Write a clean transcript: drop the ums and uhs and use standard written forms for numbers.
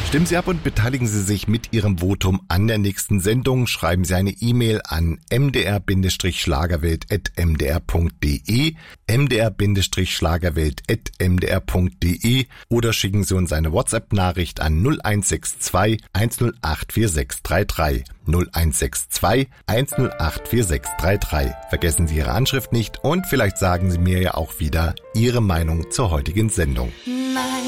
Stimmen Sie ab und beteiligen Sie sich mit Ihrem Votum an der nächsten Sendung. Schreiben Sie eine E-Mail an mdr-schlagerwelt@mdr.de, mdr-schlagerwelt@mdr.de oder schicken Sie uns eine WhatsApp-Nachricht an 0162 108 4633. 0162 108 4633. Vergessen Sie Ihre Anschrift nicht und vielleicht sagen Sie mir ja auch wieder Ihre Meinung zur heutigen Sendung.